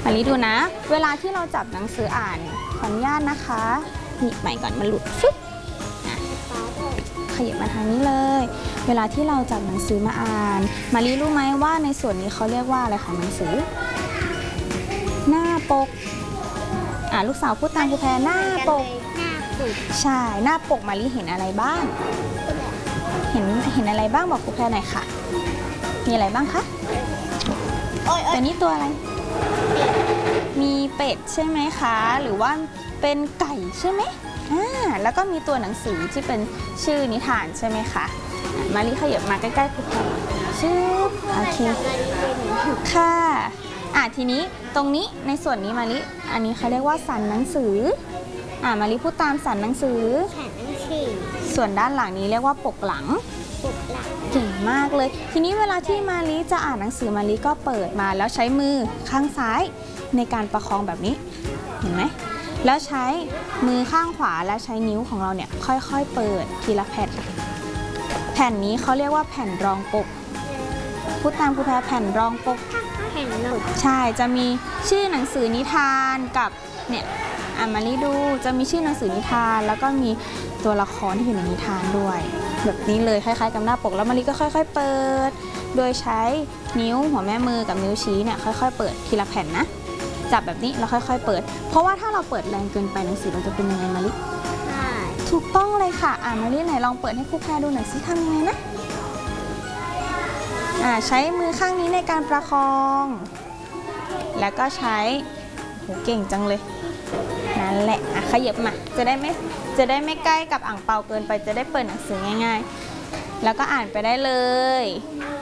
มาลิดูนะเวลาที่เราจับหนังสืออ่านขออนุญาตนะคะนี่ใหม่ก่อนมันหลุดฟึ๊บขยับมาทางนี้เลยเวลาที่เราจับหนังสือมาอ่านมาลิรู้ไหมว่าในส่วนนี้เขาเรียกว่าอะไรของหนังสือหน้าปกลูกสาวพูดตามครูแพรหน้าปกใช่หน้าปกมาลิเห็นอะไรบ้างเห็นอะไรบ้างบอกครูแพรหน่อยค่ะมีอะไรบ้างคะตัวนี้ตัวอะไรมีเป็ดใช่ไหมคะหรือว่าเป็นไก่ใช่ไหมแล้วก็มีตัวหนังสือที่เป็นชื่อนิทานใช่ไหมคะมาลิขยับมาใกล้ๆครูแพรชื่อโอเคค่ะทีนี้ตรงนี้ในส่วนนี้มาลิอันนี้เขาเรียกว่าสันหนังสือมาลิพูดตามสันหนังสือส่วนด้านหลังนี้เรียกว่าปกหลังเก่งมากเลยทีนี้เวลาที่มาลิจะอ่านหนังสือมาลิก็เปิดมาแล้วใช้มือข้างซ้ายในการประคองแบบนี้เห็นไหมแล้วใช้มือข้างขวาและใช้นิ้วของเราเนี่ยค่อยๆเปิดทีละแผ่นนี้เขาเรียกว่าแผ่นรองปกพูดตามครูแพรแผ่นรองปกใช่จะมีชื่อหนังสือนิทานกับเนี่ยมาลิดูจะมีชื่อหนังสือนิทานแล้วก็มีตัวละครที่อยู่ในนิทานด้วยแบบนี้เลยคล้ายๆกับหน้าปกแล้วมาลิก็ค่อยๆเปิดโดยใช้นิ้วหัวแม่มือกับนิ้วชี้เนี่ยค่อยๆเปิดทีละแผ่นนะจับแบบนี้แล้วค่อยๆเปิดเพราะว่าถ้าเราเปิดแรงเกินไปหนังสือเราจะเป็นยังไงมาลิถูกต้องเลยค่ะมาลิไหนลองเปิดให้ครูแพรดูหน่อยสิทำยังไงนะใช้มือข้างนี้ในการประคองแล้วก็ใช้โหเก่งจังเลยนั่นแหละขยับมาจะได้ไม่ใกล้กับอ่างเปาเกินไปจะได้เปิดหนังสือง่ายๆแล้วก็อ่านไปได้เลย